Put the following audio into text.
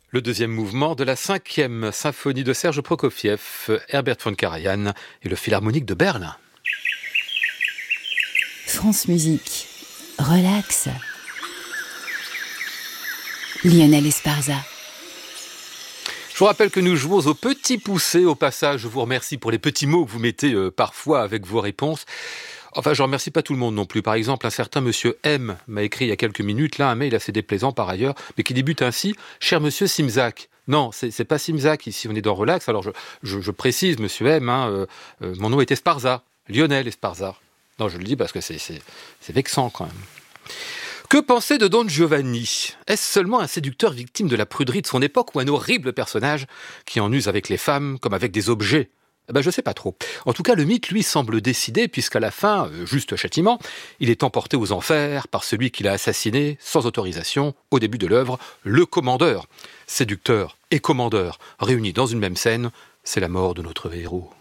Le deuxième mouvement de la 5e symphonie de Serge Prokofiev, Herbert von Karajan et le Philharmonique de Berlin. France Musique, relax. Lionel Esparza. Je vous rappelle que nous jouons au petit poussé. Au passage, je vous remercie pour les petits mots que vous mettez parfois avec vos réponses. Enfin, je ne remercie pas tout le monde non plus. Par exemple, un certain monsieur M m'a écrit il y a quelques minutes, là, un mail assez déplaisant par ailleurs, mais qui débute ainsi. « Cher monsieur Simzak ». Non, c'est pas Simzak, ici on est dans Relax. Alors je précise, monsieur M, mon nom est Esparza, Lionel Esparza. Non, je le dis parce que c'est vexant quand même. Que penser de Don Giovanni ? Est-ce seulement un séducteur victime de la pruderie de son époque ou un horrible personnage qui en use avec les femmes comme avec des objets ? Je sais pas trop. En tout cas, le mythe, lui, semble décidé, puisqu'à la fin, juste châtiment, il est emporté aux enfers par celui qui l'a assassiné, sans autorisation, au début de l'œuvre, le commandeur. Séducteur et commandeur, réunis dans une même scène, c'est la mort de notre héros.